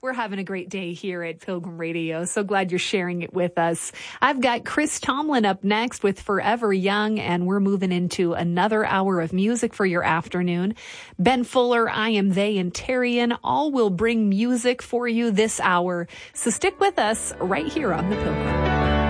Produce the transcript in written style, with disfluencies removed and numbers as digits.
We're having a great day here at Pilgrim Radio. So glad you're sharing it with us. I've got Chris Tomlin up next with Forever Young, and we're moving into another hour of music for your afternoon. Ben Fuller, I Am They, and Tarian all will bring music for you this hour. So stick with us right here on The Pilgrim.